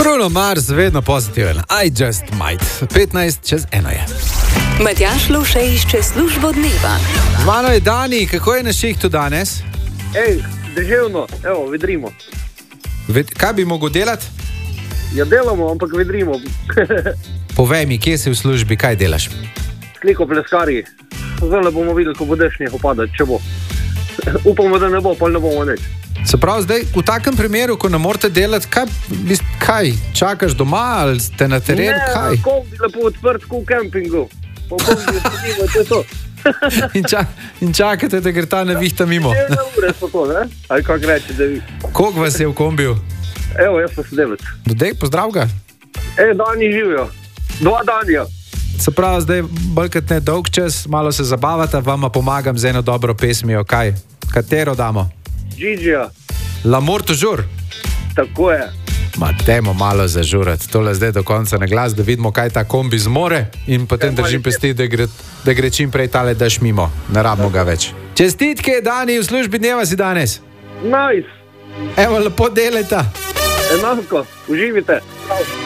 Bruno Mars, vedno pozitiven. I just might. 15:01 je. Matjaž Lovše išče službo dneva. Z mano je Dani, kako je na šihtu danes? Deževno, evo, vedrimo. Kaj bi mogel delati? Ja, delamo, ampak vedrimo. Povej mi, kje si v službi, kaj delaš? Sliko pleskarji. Zdaj bomo videli, ko bo dešnje upadati, če bo. Upamo, da ne bo, pa ne bomo nič. Se pravi, zdaj v takem primeru, ko ne morete delati, kaj? Čakaš doma ali ste na terenu? Ne, kombi lepo odprt, kot v kempingu. Po kombi sedimo, to je to. In čakate, da gre ta nevihta mimo. 1 ure so to, ne? Ali kako reče, da vi. Koliko vas je v kombiju? Evo, jaz pa 9. Dodej, pozdrav ga. Dani živijo. 2 Danija. Se pravi, zdaj bolj kot ne dolg čas, malo se zabavata, vama pomagam z eno dobro pesmijo. Kaj? Katero damo? Gigija. L'amour toujours. Tako je. Dajmo malo zažurati. Tole zdaj do konca na glas, da vidimo, kaj ta kombi zmore in potem držim pesti, da gre čim prej tale daš mimo. Ne rabimo ga več. Čestitke, Dani, v službi dneva si danes. Nice. Evo, lepo delajte. Enako, uživite.